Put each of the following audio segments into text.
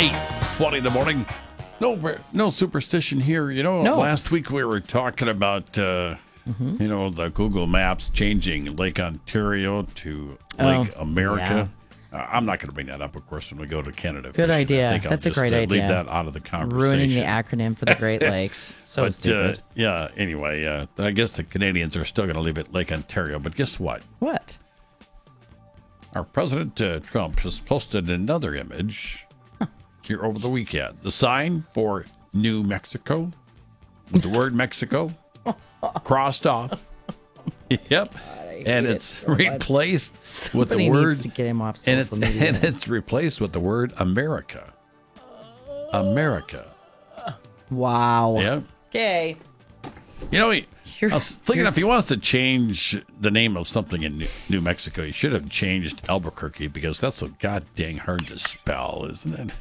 8:20 in the morning. No superstition here. No. Last week we were talking about, the Google Maps changing Lake Ontario to Lake America. I'm not going to bring that up, of course, when we go to Canada. Good fishing. idea. I think That's I'll a great just, idea. Leave that out of the conversation. Ruining the acronym for the Great Lakes. So stupid. Anyway, I guess the Canadians are still going to leave it Lake Ontario. But guess what? What? Our President Trump has posted another image here over the weekend. The sign for New Mexico with the word Mexico crossed off. Yep. And it's replaced with the word, needs to get him off social media. And it's replaced with the word America. America. Wow. Yeah. Okay. I was thinking if he wants to change the name of something in New Mexico, he should have changed Albuquerque, because that's so goddamn hard to spell, isn't it?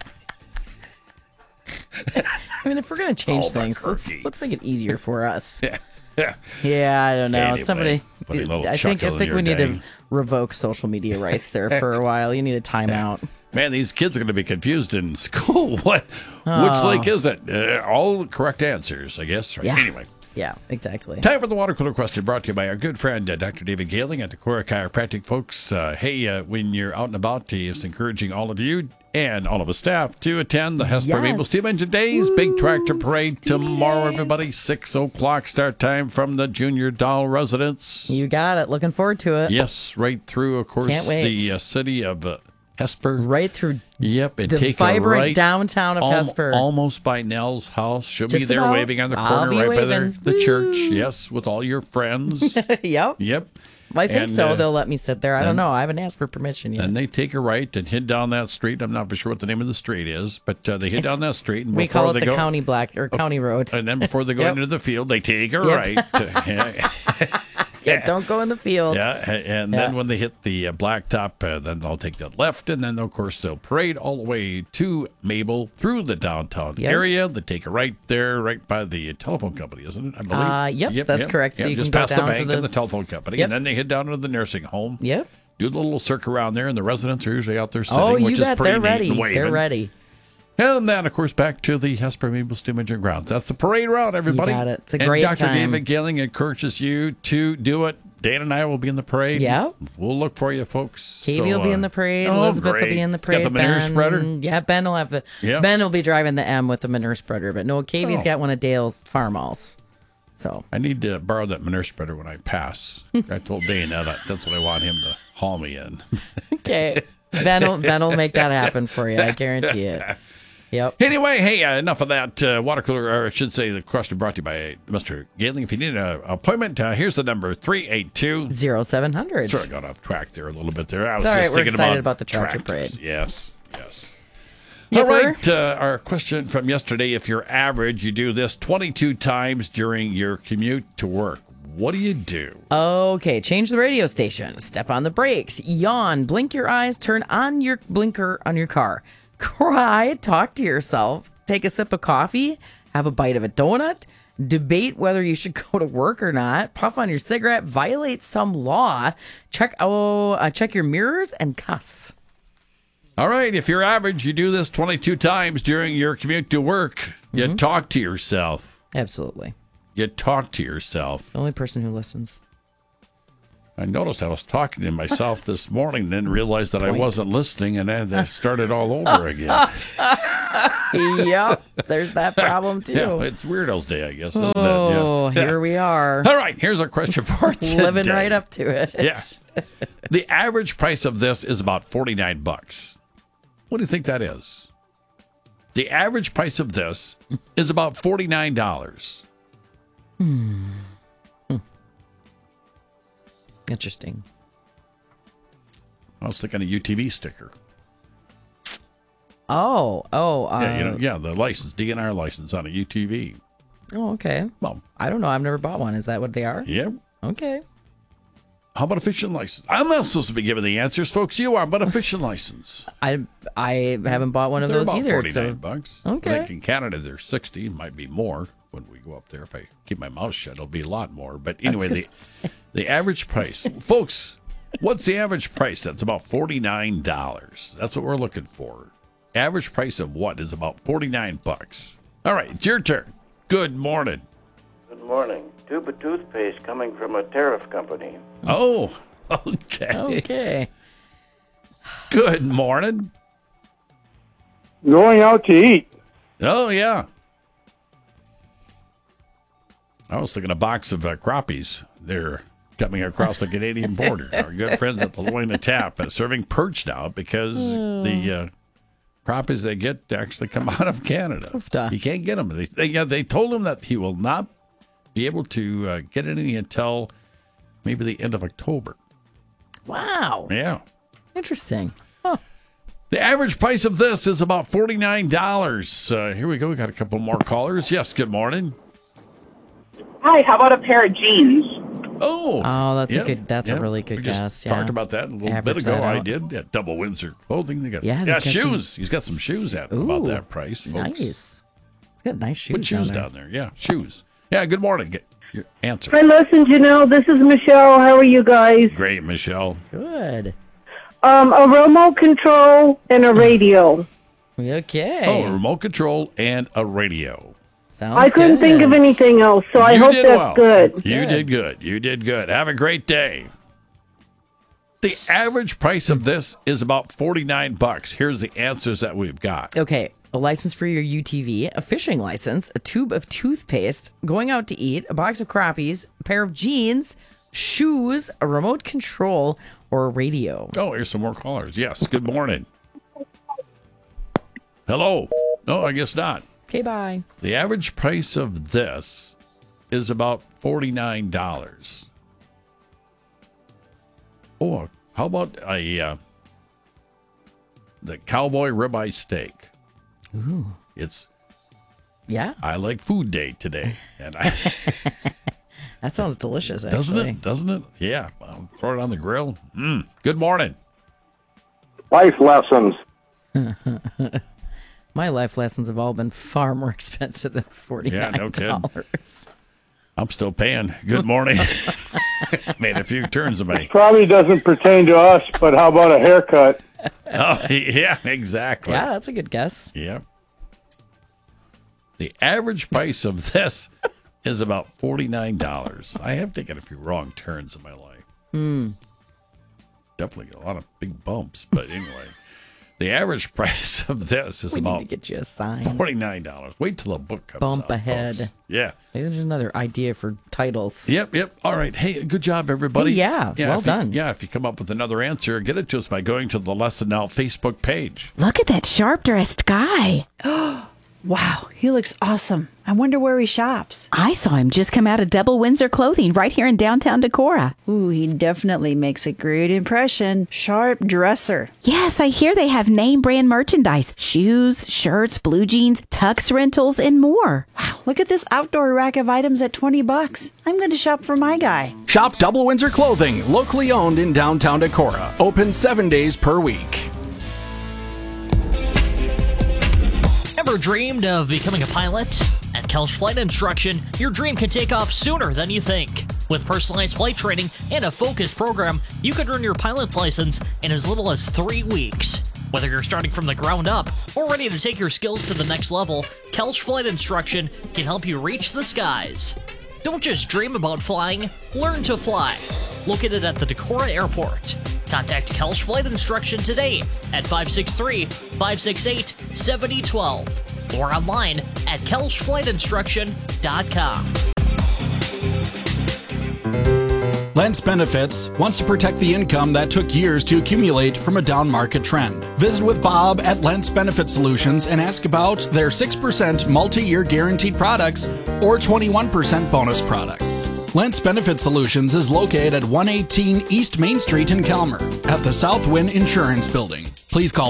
I mean, if we're going to change things, let's make it easier for us. Yeah. Yeah, I don't know. Anyway, Somebody, I think we need to revoke social media rights there for a while. You need a timeout. Man, these kids are going to be confused in school. Which lake is it? All correct answers, I guess. Right? Yeah. Anyway. Yeah, exactly. Time for the water cooler question, brought to you by our good friend, Dr. David Galing at Decorah Chiropractic. Folks, when you're out and about, he is encouraging all of you and all of the staff to attend the Hesper Maple Steam Engine Days Big Tractor Parade tomorrow, everybody. 6 o'clock start time from the Junior Doll residence. You got it. Looking forward to it. Yes, right through, of course, the city of Hesper. Right through and the take vibrant right downtown of Hesper. Almost by Nell's house. She'll be Just there about. waving on the I'll corner be right by waving. the church. Yes, with all your friends. Yep. Yep. I think And, so. They'll let me sit there. I don't know. I haven't asked for permission yet. And they take a right and head down that street. I'm not for sure what the name of the street is, but they head down that street. And we call it the go, county road. And then before they go Yep. into the field, they take a right. Yeah, don't go in the field. Yeah, and then when they hit the blacktop, then they'll take the left, and then, of course, they'll parade all the way to Mabel through the downtown area. They take a right there, right by the telephone company, isn't it? I believe. Yep, that's correct. So you just can go past down the to bank and the telephone company, and then they head down to the nursing home. Yep. Do the little circle around there, and the residents are usually out there sitting, Oh, you which bet. is pretty They're neat ready. and waving. They're ready. And then, of course, back to the Hesper Maple Steam Engine Grounds. That's the parade route, everybody. You got it. It's a great Dr. time. David Galing encourages you to do it. Dan and I will be in the parade. Yeah. We'll look for you, folks. Katie will be in the parade. Elizabeth will be in the parade. Got the manure Ben, spreader? Yeah, Ben will have the. Yeah. Ben will be driving the M with the manure spreader, but no, Katie's got one of Dale's farmalls. So I need to borrow that manure spreader when I pass. I told Dana that's what I want him to haul me in. okay, Ben will make that happen for you. I guarantee it. Yep. Anyway, hey, enough of that water cooler, or I should say the question brought to you by Mr. Galing. If you need an appointment, here's the number, 382-0700. Sort of got off track there a little bit there. I was all right, just we're thinking excited about the tractor tractors. parade. Yes. Yipper. All right, our question from yesterday, if you're average, you do this 22 times during your commute to work. What do you do? Okay, change the radio station, step on the brakes, yawn, blink your eyes, turn on your blinker on your car, cry, talk to yourself, take a sip of coffee, have a bite of a donut, debate whether you should go to work or not, puff on your cigarette, violate some law, check your mirrors, and cuss. All right, if you're average, you do this 22 times during your commute to work. You talk to yourself. Absolutely. You talk to yourself. The only person who listens. I noticed I was talking to myself this morning, then realized that I wasn't listening, and then I started all over again. Yep, there's that problem too. Yeah, it's Weirdos Day, I guess, isn't Oh, it? Yeah. here we are. All right, here's our question for today. Living right up to it. Yeah. The average price of this is about $49. What do you think that is? The average price of this is about $49. Interesting. I was thinking a UTV sticker. The license, DNR license on a UTV. Oh, okay. Well, I don't know. I've never bought one. Is that what they are? yeah. Okay. How about a fishing license? I'm not supposed to be giving the answers, folks. You are, but a fishing license. I haven't bought one of They're those about either. $49. Okay. I think in Canada they're 60. Might be more when we go up there. If I keep my mouth shut, it'll be a lot more. But anyway, the average price, folks. What's the average price? That's about $49. That's what we're looking for. average price of what is about 49 bucks. All right, it's your turn. Good morning. Good morning. Tube of toothpaste coming from a tariff company. Oh, okay. Okay. Good morning. Going out to eat. Oh, yeah. I was thinking a box of crappies. They're coming across the Canadian border. Our good friends at the Loina Tap serving perch now because the crappies they get actually come out of Canada. Oofda. You can't get them. They told him that he will not be able to get any until maybe the end of October. Wow. Yeah. Interesting. Huh. The average price of this is about $49. Here we go. We got a couple more callers. Yes, good morning. Hi, how about a pair of jeans? Oh, that's a really good we just guess. Yeah. Talked about that a little Average bit ago. that I out. did at Double Windsor Clothing. They got Yeah, they got shoes. He's got some shoes at about that price, folks. Nice. He's got nice shoes. Put shoes down there. Yeah, shoes. Yeah. Good morning. Get your answer. Hi, listen, Janelle. This is Michelle. How are you guys? Great, Michelle. Good. A remote control and a radio. Okay. Oh, a remote control and a radio. Sounds I couldn't think of anything else, so I You hope did that's well. good. You good. did good. You did good. Have a great day. The average price of this is about 49 bucks. Here's the answers that we've got. Okay. A license for your UTV, a fishing license, a tube of toothpaste, going out to eat, a box of crappies, a pair of jeans, shoes, a remote control, or a radio. Oh, here's some more callers. Yes, good morning. Hello. No, I guess not. Okay, bye. The average price of this is about $49. Oh, how about the cowboy ribeye steak? Ooh. It's Yeah. I like food day today, and That sounds delicious, actually. doesn't it? Doesn't it? Yeah. I'll throw it on the grill. Good morning. Life lessons. My life lessons have all been far more expensive than $49. Yeah, no kidding. I'm still paying. Good morning. Made a few turns of me. Probably doesn't pertain to us, but how about a haircut? Oh, yeah, exactly. Yeah, that's a good guess. Yeah. The average price of this is about $49. I have taken a few wrong turns in my life. Definitely a lot of big bumps, but anyway. The average price of this is We need about to get you a sign. $49. Wait till the book comes Bump out, ahead. folks. Yeah. Maybe there's another idea for titles. Yep. All right. Hey, good job, everybody. Hey, yeah, well done. If you come up with another answer, get it to us by going to the Lesson Now Facebook page. Look at that sharp-dressed guy. Wow, he looks awesome. I wonder where he shops. I saw him just come out of Double Windsor Clothing right here in downtown Decorah. Ooh, he definitely makes a great impression. Sharp dresser. Yes, I hear they have name brand merchandise, shoes, shirts, blue jeans, tux rentals, and more. Wow, look at this outdoor rack of items at $20. I'm going to shop for my guy. Shop Double Windsor Clothing, locally owned in downtown Decorah. Open 7 days per week. Ever dreamed of becoming a pilot? At Kelch Flight Instruction, your dream can take off sooner than you think. With personalized flight training and a focused program, you could earn your pilot's license in as little as 3 weeks. Whether you're starting from the ground up or ready to take your skills to the next level, Kelch Flight Instruction can help you reach the skies. Don't just dream about flying, learn to fly. Located at the Decorah Airport. Contact Kelch Flight Instruction today at 563-568-7012 or online at kelchflightinstruction.com. Lentz Benefits wants to protect the income that took years to accumulate from a down market trend. Visit with Bob at Lentz Benefit Solutions and ask about their 6% multi-year guaranteed products or 21% bonus products. Lentz Benefit Solutions is located at 118 East Main Street in Calmer at the Southwind Insurance Building. Please call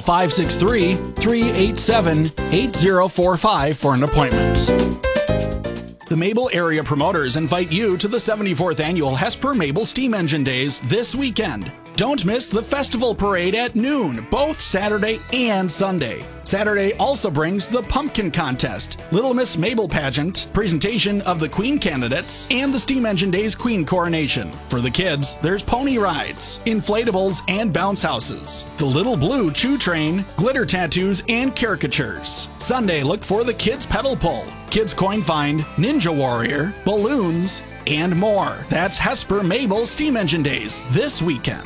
563-387-8045 for an appointment. The Mabel Area Promoters invite you to the 74th Annual Hesper Mabel Steam Engine Days this weekend. Don't miss the Festival Parade at noon, both Saturday and Sunday. Saturday also brings the Pumpkin Contest, Little Miss Mabel Pageant, presentation of the Queen candidates, and the Steam Engine Days Queen Coronation. For the kids, there's pony rides, inflatables, and bounce houses, the Little Blue Chew Train, glitter tattoos, and caricatures. Sunday, look for the Kids Pedal Pull, Kids Coin Find, Ninja Warrior, balloons, and more. That's Hesper Mabel Steam Engine Days this weekend.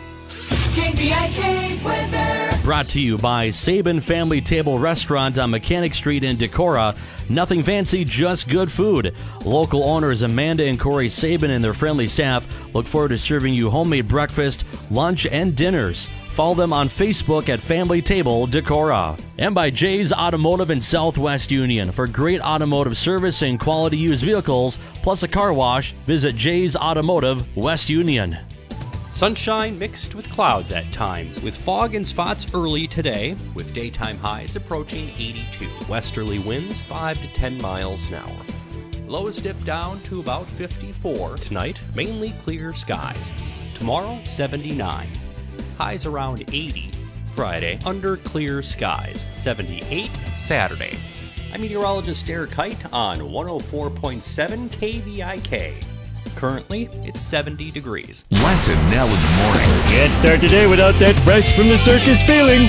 KVIK weather. Brought to you by Sabin Family Table Restaurant on Mechanic Street in Decorah. Nothing fancy, just good food. Local owners Amanda and Corey Sabin and their friendly staff look forward to serving you homemade breakfast, lunch, and dinners. Follow them on Facebook at Family Table Decorah. And by Jay's Automotive in Southwest Union. For great automotive service and quality used vehicles, plus a car wash, visit Jay's Automotive, West Union. Sunshine mixed with clouds at times, with fog and spots early today, with daytime highs approaching 82. Westerly winds 5 to 10 miles an hour. Lows dip down to about 54. Tonight, mainly clear skies. Tomorrow, 79. Highs around 80. Friday, under clear skies. 78 Saturday. I'm meteorologist Derek Kite on 104.7 KVIK. Currently, it's 70 degrees. Lesson now in the morning. Can't start today without that fresh from the circus feeling.